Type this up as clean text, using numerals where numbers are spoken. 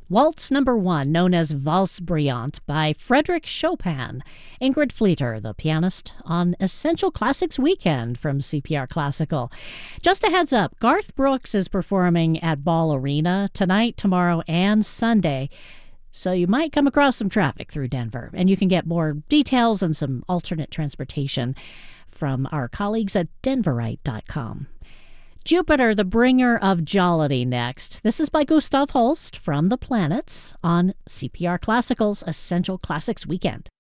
Waltz number 1, known as Valse Brillante by Frédéric Chopin. Ingrid Fleeter, the pianist, on Essential Classics Weekend from CPR Classical. Just a heads up, Garth Brooks is performing at Ball Arena tonight, tomorrow, and Sunday. So you might come across some traffic through Denver, and you can get more details and some alternate transportation from our colleagues at denverite.com. Jupiter, the Bringer of Jollity next. This is by Gustav Holst from The Planets on CPR Classical's Essential Classics Weekend.